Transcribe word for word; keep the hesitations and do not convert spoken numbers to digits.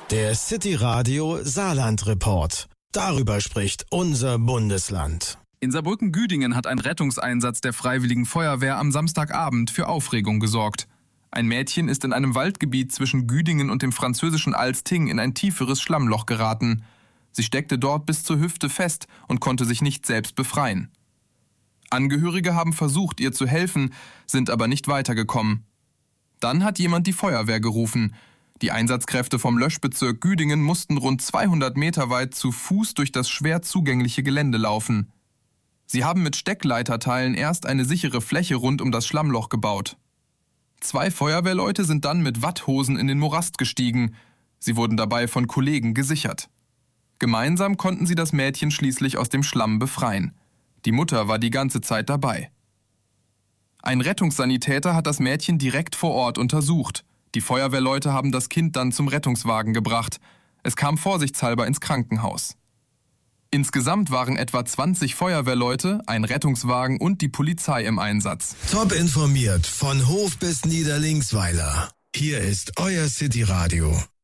Der City Radio Saarland Report. Darüber spricht unser Bundesland. In Saarbrücken-Güdingen hat ein Rettungseinsatz der Freiwilligen Feuerwehr am Samstagabend für Aufregung gesorgt. Ein Mädchen ist in einem Waldgebiet zwischen Güdingen und dem französischen Alsting in ein tieferes Schlammloch geraten. Sie steckte dort bis zur Hüfte fest und konnte sich nicht selbst befreien. Angehörige haben versucht, ihr zu helfen, sind aber nicht weitergekommen. Dann hat jemand die Feuerwehr gerufen. Die Einsatzkräfte vom Löschbezirk Güdingen mussten rund zweihundert Meter weit zu Fuß durch das schwer zugängliche Gelände laufen. Sie haben mit Steckleiterteilen erst eine sichere Fläche rund um das Schlammloch gebaut. Zwei Feuerwehrleute sind dann mit Watthosen in den Morast gestiegen. Sie wurden dabei von Kollegen gesichert. Gemeinsam konnten sie das Mädchen schließlich aus dem Schlamm befreien. Die Mutter war die ganze Zeit dabei. Ein Rettungssanitäter hat das Mädchen direkt vor Ort untersucht. Die Feuerwehrleute haben das Kind dann zum Rettungswagen gebracht. Es kam vorsichtshalber ins Krankenhaus. Insgesamt waren etwa zwanzig Feuerwehrleute, ein Rettungswagen und die Polizei im Einsatz. Top informiert von Hof bis Niederlingsweiler. Hier ist euer City Radio.